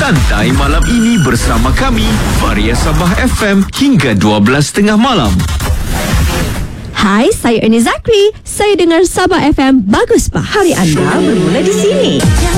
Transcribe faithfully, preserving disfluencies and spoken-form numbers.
Santai malam ini bersama kami, Varia Sabah F M hingga dua belas tiga puluh malam. Hai, saya Ernie Zakri. Saya dengar Sabah F M. Bagus, Pak. Hari anda bermula di sini.